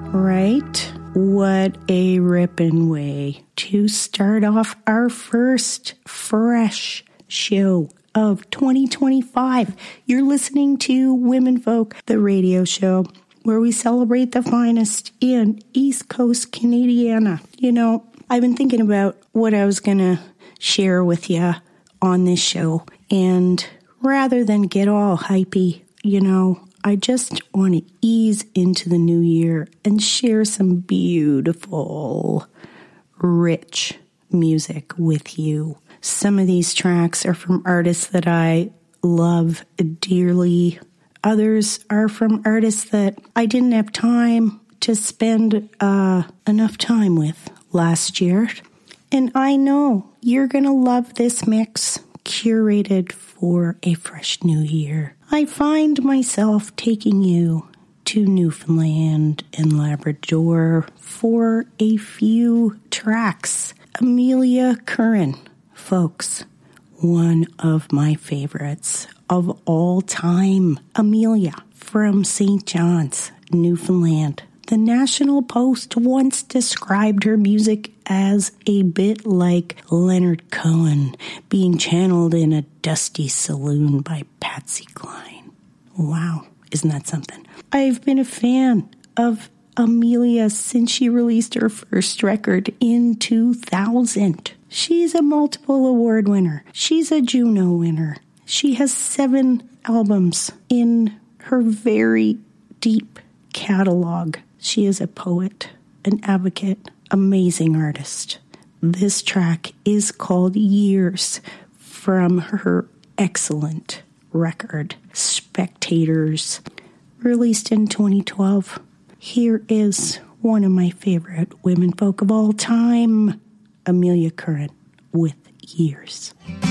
right? What a ripping way to start off our first fresh show of 2025. You're listening to Women Folk, the radio show where we celebrate the finest in East Coast Canadiana. You know, I've been thinking about what I was going to share with you on this show, and rather than get all hypey, you know, I just want to ease into the new year and share some beautiful, rich music with you. Some of these tracks are from artists that I love dearly. Others are from artists that I didn't have time to spend enough time with last year. And I know you're going to love this mix, curated for a fresh new year. I find myself taking you to Newfoundland and Labrador for a few tracks. Amelia Curran, folks, one of my favorites of all time. Amelia from St. John's, Newfoundland. The National Post once described her music as a bit like Leonard Cohen being channeled in a dusty saloon by Patsy Cline. Wow, isn't that something? I've been a fan of Amelia since she released her first record in 2000. She's a multiple award winner. She's a Juno winner. She has 7 albums in her very deep catalog. She is a poet, an advocate, amazing artist. This track is called Years from her excellent record, Spectators, released in 2012. Here is one of my favorite women folk of all time, Amelia Curran with Years.